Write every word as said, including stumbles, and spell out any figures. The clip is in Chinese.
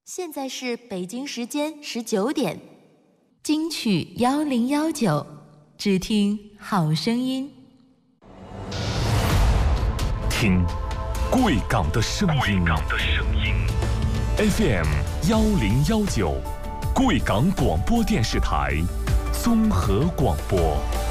现在是北京时间十九点，金曲幺零幺九，只听好声音。 听贵港的声音，贵港的声音 ，F M 幺零幺九，贵港广播电视台综合广播。